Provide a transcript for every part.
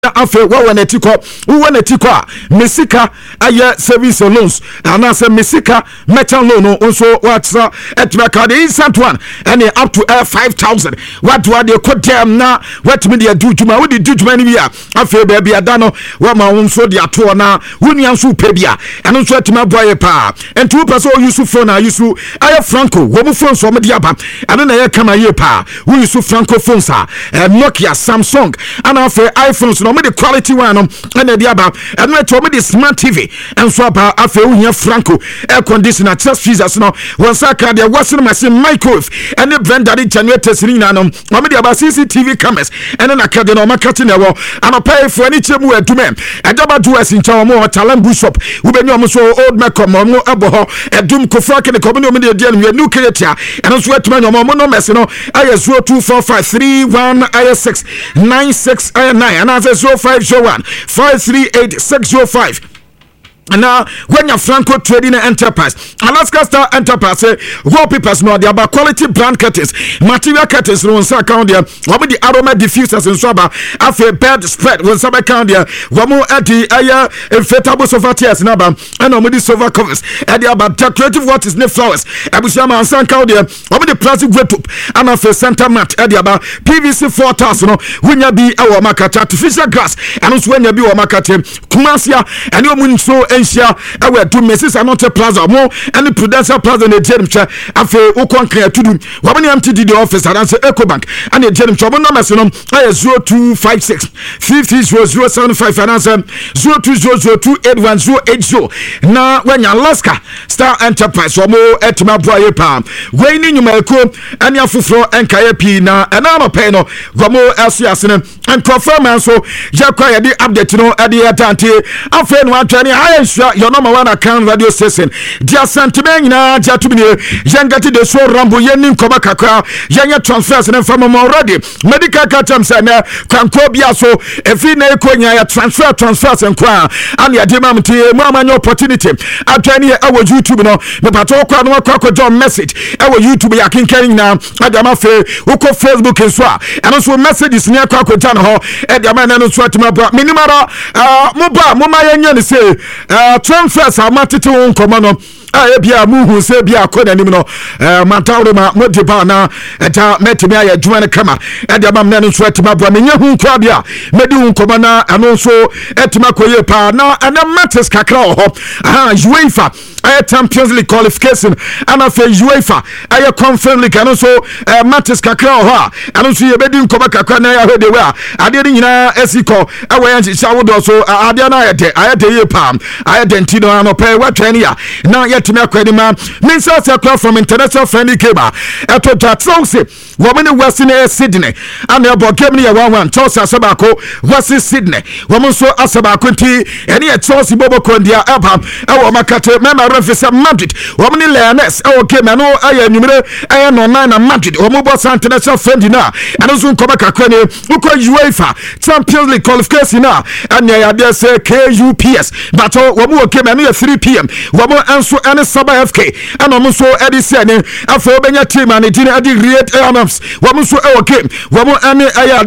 afe wa na tiko wo na tiko a mesika aye service loans ana say mesika merchant loan nso what etbeka the instant one and up to 5,000 what they could them na what me dey do juma we dey do juma ni bia afe ba bia da no wa ma nso dey ato na woni anso pe bia eno nso etima boy pa and two person use phone na use aye franco wo mu phone so me dey aba eno na ye kama ye pa we use franco phones Nokia Samsung and afe iPhones no me the quality one and the aba and we to me the smart TV and so about afe wo franco air conditioner just freezers no one saka the washing machine microwave and the blender the generators ni na no me the aba CCTV cameras and na ka de no marketing e wo and pay for any chemu edume edaba do us in chawo mo talent shop we be no so old Macom mo abo edum kofra ke de ko me no me de dia no new creator and so etuma no mo no mess no aye 0245319696 and as 0501538605 now when your Franco Trading Enterprise Alaska Star Enterprise wallpapers no the quality brand curtains material curtains no sa account there what the aroma diffusers in Swaba afa bed spread when some account there wamu adi aya inflatable sofa chairs na ba and omudi sofa covers and about decorative what is ne flowers abusiama and san account there what the plastic wetop and afa center mat and about PVC 4000 no winya bi awo makata artificial grass and also winya bi wo makata kumasia and you mun so Asia ewe to Mrs. Anote Plaza mo any Prudential Plaza ne Jeremcha afe ukonkra tudum wabani MTD the office adanse Ecobank and the Jeremcha mo number no 0256 50075 adanse 0200281080 na when Alaska Star Enterprise mo etima boye pa we ni nyuma eko ani afufro enkaye pi na ena no pay no gomo asiase ne and confirm so yakwa ye di update no e di atante afe no atwani your number one account radio station dia sentiment na dia tubini yangati de so rambo yenin koba kakra yanya transfers na from already medical catch say na kwanko bia so efi na ekonya ya transfers enkwa and ya dema mti mo amanya opportunity atwani e wo YouTube no me pato kwa no kwa John message e wo YouTube ya kinkan na adama fe uko Facebook enso a eno so messages ni kwa kwa no ho e dia ma na no so atima bra minimara mo ma yanya ni say transfers amatete won komo bia muhu se bia akona nim no mantawre ma modiba na eta metimi aye adwuma ne kama dia bam na no so etima bua menye hu kwa bia medi hu komo na ano so etima koye pa na ana matters kakra ho UEFA Champions League qualification and of UEFA Conference League and so matters kakra ho ano so ye bedi hu komo kakra na ya hede wa ade ni nyina esiko awen shawo so ade na ayede ye pa ayede ntino anope watwani ya na timi akwadima minsa sekwa from international friendly cable eto tatse woman Western Sydney and abo game ni ya 1-1 Chelsea asabako Western Sydney woman so asabako nti eni e Chelsea bobo kondia aba ewo makate mema refisa Madrid woman Lioness ewo game no aya numere aya no 9 na Madrid woman bo international friendly na anazo nkoba kakwane uko UEFA Champions League qualification na anya ya dey say KUPS but woman game no 3 p.m. woman anso and Saba FK and almost Edison after Benya team and it didn't create elements. Woman so okay, woman and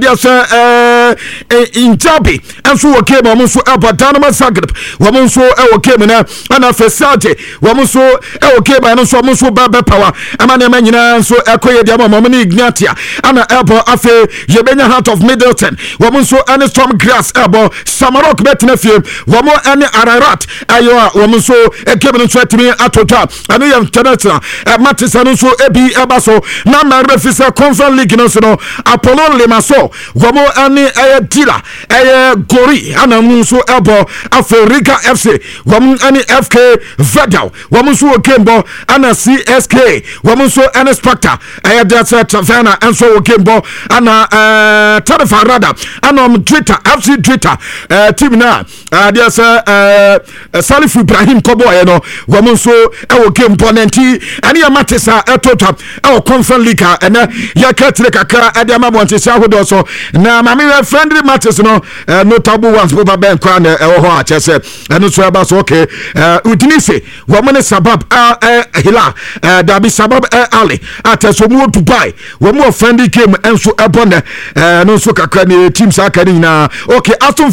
in Jabi and so okay, woman so about Dynamo Zagreb, woman so okay, and after Saturday, woman so okay, and so almost Baba Power, and my name so Equia Diamo Momini Ignatia, and Elbow after Yebenya Heart of Middleton, woman so and Storm Grass Elbow, Samarok Betnefim, woman and Ararat, Ayoa, woman so a cabin to me. Atota anu ya international matches anu so ebi ebaso na ma refisa Conference League no so no Apollo Lemaso gomo ani dila gori ana mu so ebo Africa FC gomo ani FK Vedal gomo so okembo ana CSK gomo so ani Spectre data Tavana and so okembo ana Tarafarada ana Twitter FC Twitter team na dia Salif Ibrahim Kobo no gomo so ewo game ponenti ani ya matesa etotap ewo Conference League and ya katle kakra ade ama bonte sha hodo so na mami friendly matches no notable ones boba ben kwa na ewo ho a chese eno so eba so okay udinise wɔn ne Sabab Hilal dabi Sabab Ali ataso mu Dubai wɔn mo friendly game enso ɛbɔ ne no nso kakra ne teams aka ne nyinaa okay Aston